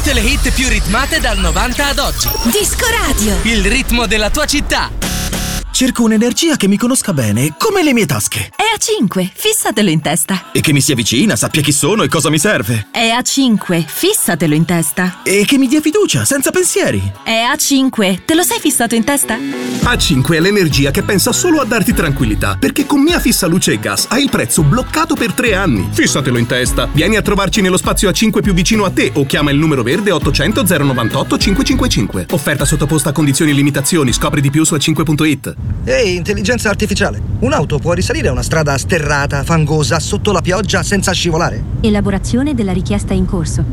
Tutte le hit più ritmate dal 90 ad oggi. Disco Radio. Il ritmo della tua città. Cerco un'energia che mi conosca bene, come le mie tasche. È A5, fissatelo in testa. E che mi si avvicina, sappia chi sono e cosa mi serve. È A5, fissatelo in testa. E che mi dia fiducia, senza pensieri. È A5, te lo sei fissato in testa? A5 è l'energia che pensa solo a darti tranquillità, perché con Mia Fissa Luce e Gas hai il prezzo bloccato per 3 anni. Fissatelo in testa. Vieni a trovarci nello spazio A5 più vicino a te o chiama il numero verde 800 098 555. Offerta sottoposta a condizioni e limitazioni. Scopri di più su a5.it. Ehi, intelligenza artificiale. Un'auto può risalire una strada sterrata, fangosa, sotto la pioggia, senza scivolare? Elaborazione della richiesta in corso.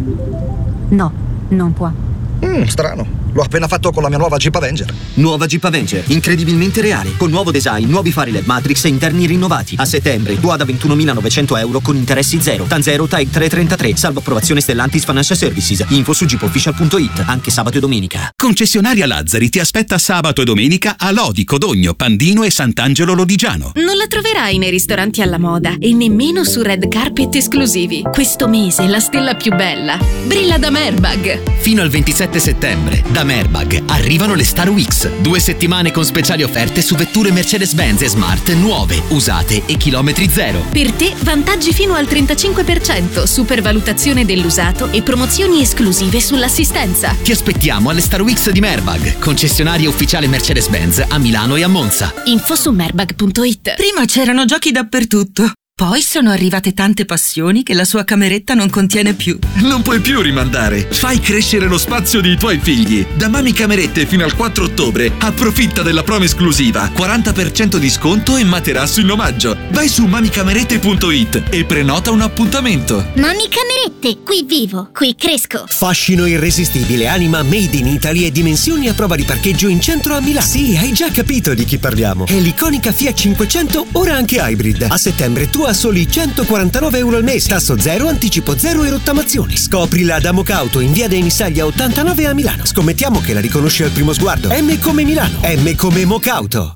No, non può. Strano. L'ho appena fatto con la mia nuova Jeep Avenger. Nuova Jeep Avenger, incredibilmente reale, con nuovo design, nuovi fari LED Matrix e interni rinnovati. A settembre, tua da 21.900 euro con interessi zero. Tanzero Type 333, salvo approvazione Stellantis Financial Services. Info su jeepofficial.it, anche sabato e domenica. Concessionaria Lazzari ti aspetta sabato e domenica a Lodi, Codogno, Pandino e Sant'Angelo Lodigiano. Non la troverai nei ristoranti alla moda e nemmeno su red carpet esclusivi. Questo mese la stella più bella brilla da Merbag. Fino al 27 settembre, da Merbag arrivano le Star Weeks. 2 settimane con speciali offerte su vetture Mercedes-Benz e Smart nuove, usate e chilometri zero. Per te vantaggi fino al 35%, supervalutazione dell'usato e promozioni esclusive sull'assistenza. Ti aspettiamo alle Star Weeks di Merbag, concessionaria ufficiale Mercedes-Benz a Milano e a Monza. Info su merbag.it. Prima c'erano giochi dappertutto. Poi sono arrivate tante passioni che la sua cameretta non contiene più. Non puoi più rimandare. Fai crescere lo spazio dei tuoi figli. Da Mami Camerette fino al 4 ottobre approfitta della promo esclusiva. 40% di sconto e materasso in omaggio. Vai su mamicamerette.it e prenota un appuntamento. Mami Camerette, qui vivo, qui cresco. Fascino irresistibile, anima made in Italy e dimensioni a prova di parcheggio in centro a Milano. Sì, hai già capito di chi parliamo. È l'iconica Fiat 500, ora anche hybrid. A settembre tu a soli 149 euro al mese, tasso zero, anticipo zero e rottamazioni. Scoprila da Mocauto in via dei Nisaglia 89 a Milano. Scommettiamo che la riconosci al primo sguardo. M come Milano, M come Mocauto.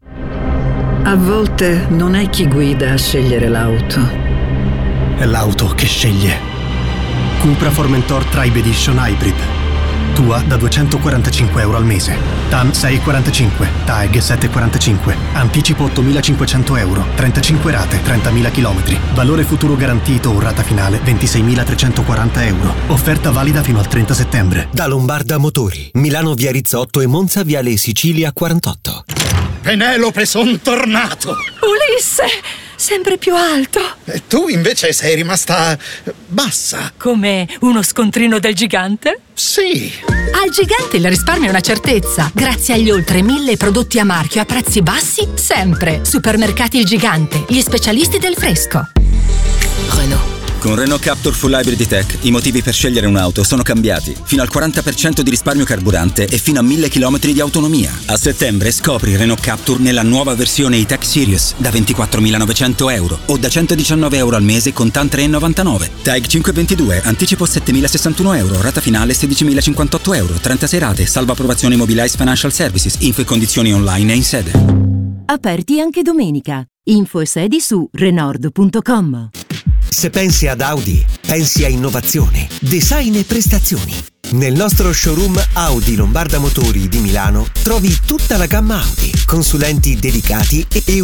A volte non è chi guida a scegliere l'auto, è l'auto che sceglie. Cupra Formentor Tribe Edition Hybrid. Tua da 245 euro al mese. TAN 6,45, TAEG 7,45, anticipo 8.500 euro, 35 rate, 30.000 chilometri. Valore futuro garantito o rata finale 26.340 euro. Offerta valida fino al 30 settembre. Da Lombarda Motori, Milano via Rizzotto e Monza viale Sicilia 48. Penelope, son tornato! Ulisse, sempre più alto. E tu invece sei rimasta bassa. Come uno scontrino del gigante? Sì. Al gigante il risparmio è una certezza. Grazie agli oltre 1000 prodotti a marchio a prezzi bassi, sempre. Supermercati Il Gigante, gli specialisti del fresco. Renault. Con Renault Captur Full Hybrid Tech i motivi per scegliere un'auto sono cambiati. Fino al 40% di risparmio carburante e fino a 1000 km di autonomia. A settembre scopri Renault Captur nella nuova versione E-Tech Sirius da 24.900 euro o da 119 euro al mese con TAN 3,99. TAG 522, anticipo 7.061 euro, rata finale 16.058 euro, 36 rate, salvo approvazione Mobilize Financial Services, info e condizioni online e in sede. Aperti anche domenica. Info e sedi su Renault.com. Se pensi ad Audi, pensi a innovazione, design e prestazioni. Nel nostro showroom Audi Lombarda Motori di Milano trovi tutta la gamma Audi, consulenti dedicati e